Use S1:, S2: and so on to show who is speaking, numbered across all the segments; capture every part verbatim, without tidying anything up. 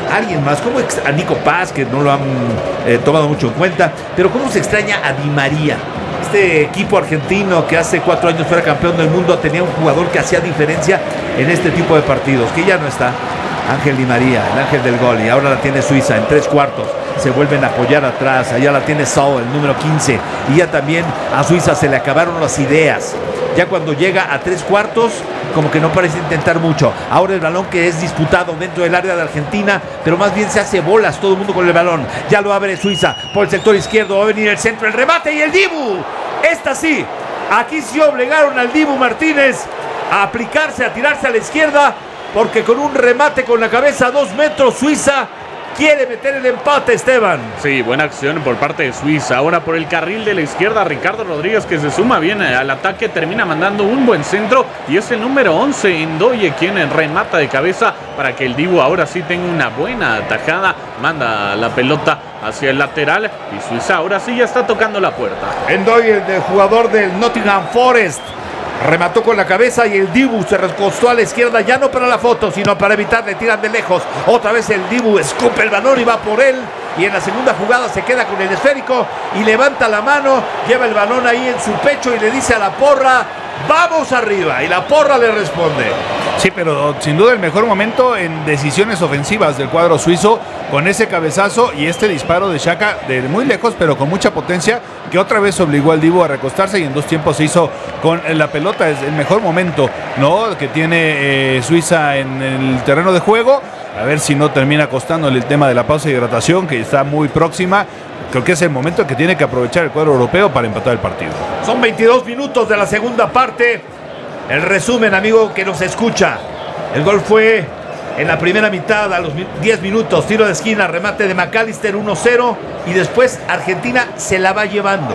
S1: alguien más, como a Nico Paz, que no lo han eh, tomado mucho en cuenta, pero cómo se extraña a Di María. Este equipo argentino que hace cuatro años fuera campeón del mundo tenía un jugador que hacía diferencia en este tipo de partidos, que ya no está. Ángel Di María, el ángel del gol, y ahora la tiene Suiza en tres cuartos. Se vuelven a apoyar atrás, allá la tiene Saul, el número quince, y ya también a Suiza se le acabaron las ideas. Ya cuando llega a tres cuartos, como que no parece intentar mucho. Ahora el balón que es disputado dentro del área de Argentina, pero más bien se hace bolas todo el mundo con el balón. Ya lo abre Suiza por el sector izquierdo, va a venir el centro, el remate y el Dibu. Esta sí, aquí sí obligaron al Dibu Martínez a aplicarse, a tirarse a la izquierda, porque con un remate con la cabeza a dos metros, Suiza quiere meter el empate, Esteban.
S2: Sí, buena acción por parte de Suiza. Ahora por el carril de la izquierda, Ricardo Rodríguez, que se suma bien al ataque, termina mandando un buen centro, y es el número once, Ndoye, quien remata de cabeza para que el Dibu ahora sí tenga una buena atajada. Manda la pelota hacia el lateral y Suiza ahora sí ya está tocando la puerta.
S1: Ndoye, el jugador del Nottingham Forest, remató con la cabeza y el Dibu se recostó a la izquierda, ya no para la foto, sino para evitar, le tiran de lejos. Otra vez el Dibu escupe el balón y va por él. Y en la segunda jugada se queda con el esférico y levanta la mano, lleva el balón ahí en su pecho y le dice a la porra: vamos arriba, y la porra le responde.
S3: Sí, pero sin duda el mejor momento en decisiones ofensivas del cuadro suizo, con ese cabezazo y este disparo de Xhaka de muy lejos, pero con mucha potencia, que otra vez obligó al Dibu a recostarse y en dos tiempos se hizo con la pelota. Es el mejor momento, ¿no?, que tiene eh, Suiza en el terreno de juego. A ver si no termina costándole el tema de la pausa de hidratación, que está muy próxima. Creo que es el momento que tiene que aprovechar el cuadro europeo para empatar el partido.
S1: Son veintidós minutos de la segunda parte. El resumen, amigo que nos escucha. El gol fue en la primera mitad, a los diez minutos, tiro de esquina, remate de McAllister, uno cero, y después Argentina se la va llevando.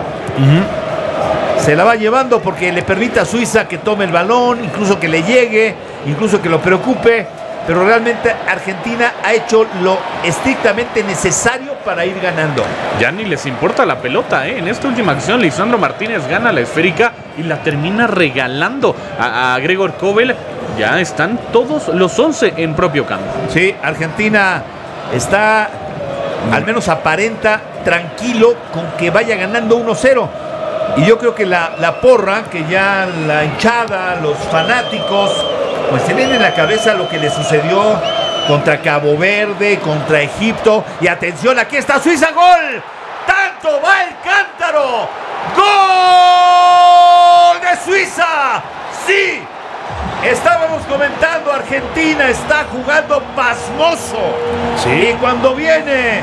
S1: Uh-huh. Se la va llevando porque le permite a Suiza que tome el balón, incluso que le llegue, incluso que lo preocupe. Pero realmente Argentina ha hecho lo estrictamente necesario para ir ganando.
S2: Ya ni les importa la pelota, ¿eh? En esta última acción, Lisandro Martínez gana la esférica y la termina regalando a, a Gregor Kobel. Ya están todos los once en propio campo.
S1: Sí, Argentina está, al menos aparenta, tranquilo con que vaya ganando uno cero. Y yo creo que la, la porra, que ya la hinchada, los fanáticos, pues tienen en la cabeza lo que le sucedió contra Cabo Verde, contra Egipto. Y atención, aquí está Suiza, gol. ¡Tanto va el cántaro! ¡Gol de Suiza! ¡Sí! Estábamos comentando, Argentina está jugando pasmoso. Sí. Y cuando viene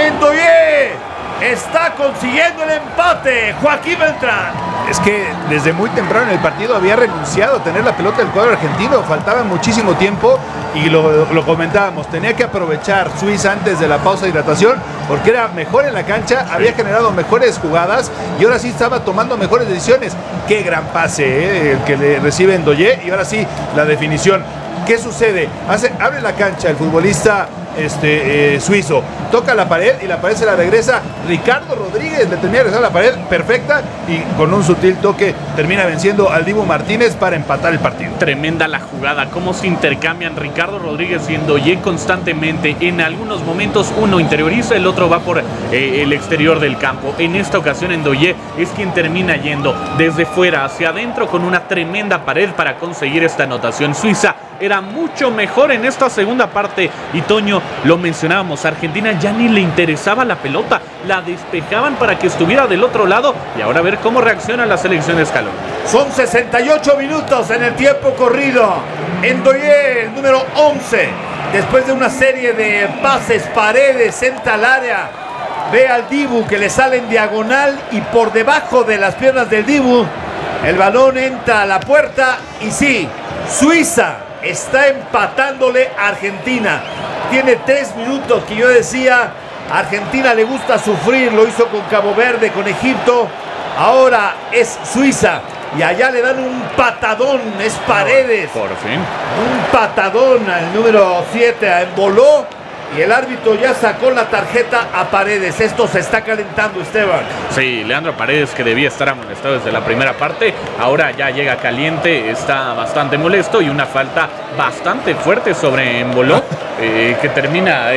S1: Ndoye, está consiguiendo el empate, Joaquín Beltrán.
S3: Es que desde muy temprano en el partido había renunciado a tener la pelota del cuadro argentino. Faltaba muchísimo tiempo y lo, lo comentábamos. Tenía que aprovechar Suiza antes de la pausa de hidratación porque era mejor en la cancha, había generado mejores jugadas y ahora sí estaba tomando mejores decisiones. Qué gran pase, ¿eh?, el que le recibe Ndoye, y ahora sí la definición. ¿Qué sucede? Hace, abre la cancha el futbolista este, eh, suizo, toca la pared y la pared se la regresa Ricardo Rodríguez, le termina regresando la pared perfecta y con un sutil toque termina venciendo al Dibu Martínez para empatar el partido.
S2: Tremenda la jugada, cómo se intercambian Ricardo Rodríguez y Ndoye constantemente. En algunos momentos uno interioriza, el otro va por eh, el exterior del campo. En esta ocasión Ndoye es quien termina yendo desde fuera hacia adentro con una tremenda pared para conseguir esta anotación. Suiza era mucho mejor en esta segunda parte y Toño, lo mencionábamos, Argentina ya ni le interesaba la pelota, la despejaban para que estuviera del otro lado y ahora a ver cómo reacciona la selección de Scaloni.
S1: Son sesenta y ocho minutos en el tiempo corrido. Ndoye, el número once, después de una serie de pases, Paredes entra al área, ve al Dibu que le sale en diagonal y por debajo de las piernas del Dibu el balón entra a la puerta y sí, Suiza está empatándole a Argentina. Tiene tres minutos que yo decía, Argentina le gusta sufrir, lo hizo con Cabo Verde, con Egipto, ahora es Suiza y allá le dan un patadón, es Paredes.
S2: Por fin.
S1: Un patadón al número siete, a Emboló, y el árbitro ya sacó la tarjeta a Paredes. Esto se está calentando, Esteban.
S2: Sí, Leandro Paredes, que debía estar amonestado desde la primera parte, ahora ya llega caliente, está bastante molesto y una falta bastante fuerte sobre Emboló, eh, que termina